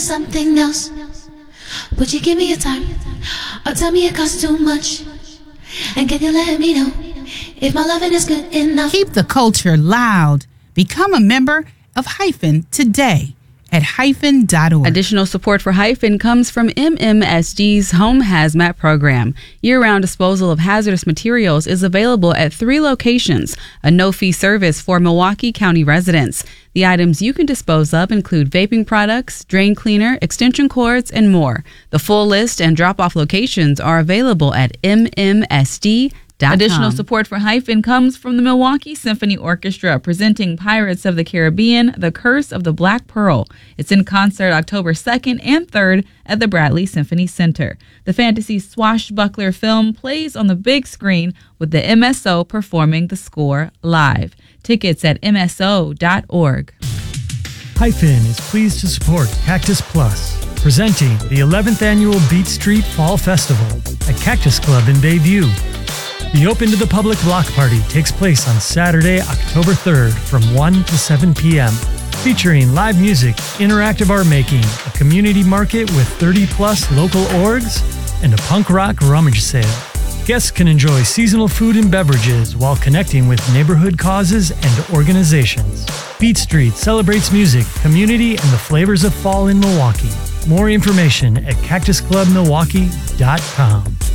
something else? Would you give me your time? Or tell me it costs too much? And can you let me know if my loving is good enough? Keep the culture loud. Become a member of Hyphen today at hyphen.org. Additional support for Hyphen comes from MMSD's Home Hazmat program. Year-round disposal of hazardous materials is available at 3 locations, a no-fee service for Milwaukee County residents. The items you can dispose of include vaping products, drain cleaner, extension cords, and more. The full list and drop-off locations are available at MMSD.com. Additional support for Hyphen comes from the Milwaukee Symphony Orchestra, presenting Pirates of the Caribbean, The Curse of the Black Pearl. It's in concert October 2nd and 3rd at the Bradley Symphony Center. The fantasy swashbuckler film plays on the big screen with the MSO performing the score live. Tickets at mso.org. Hyphen is pleased to support Cactus Plus, presenting the 11th annual Beat Street Fall Festival at Cactus Club in Bayview. The open to the public block party takes place on Saturday, October 3rd from 1 to 7 p.m., featuring live music, interactive art making, a community market with 30-plus local orgs, and a punk rock rummage sale. Guests can enjoy seasonal food and beverages while connecting with neighborhood causes and organizations. Beat Street celebrates music, community, and the flavors of fall in Milwaukee. More information at cactusclubmilwaukee.com.